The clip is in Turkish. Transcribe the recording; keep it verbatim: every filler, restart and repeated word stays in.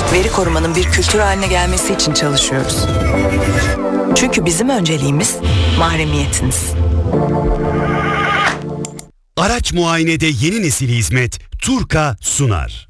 Veri korumanın bir kültür haline gelmesi için çalışıyoruz. Çünkü bizim önceliğimiz mahremiyetiniz. Araç muayenede yeni nesil hizmet Turka sunar.